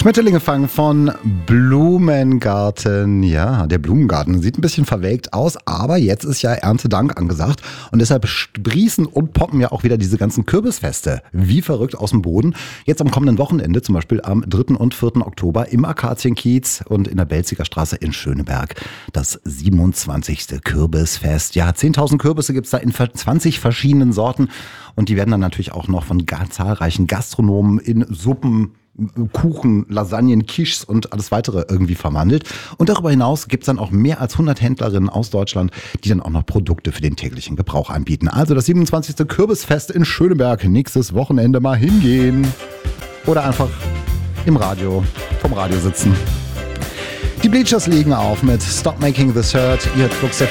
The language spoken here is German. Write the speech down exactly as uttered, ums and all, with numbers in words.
Schmetterlinge fangen von Blumengarten. Ja, der Blumengarten sieht ein bisschen verwelkt aus, aber jetzt ist ja Erntedank angesagt und deshalb sprießen und poppen ja auch wieder diese ganzen Kürbisfeste wie verrückt aus dem Boden. Jetzt am kommenden Wochenende, zum Beispiel am dritten und vierten Oktober im Akazienkiez und in der Belziger Straße in Schöneberg. Das siebenundzwanzigste Kürbisfest. Ja, zehntausend Kürbisse gibt's da in zwanzig verschiedenen Sorten und die werden dann natürlich auch noch von ganz zahlreichen Gastronomen in Suppen, Kuchen, Lasagnen, Quiches und alles weitere irgendwie verwandelt. Und darüber hinaus gibt es dann auch mehr als hundert Händlerinnen aus Deutschland, die dann auch noch Produkte für den täglichen Gebrauch anbieten. Also das siebenundzwanzigste Kürbisfest in Schöneberg. Nächstes Wochenende mal hingehen. Oder einfach im Radio, vom Radio sitzen. Die Bleachers liegen auf mit Stop Making This Hurt. Ihr hört Flux F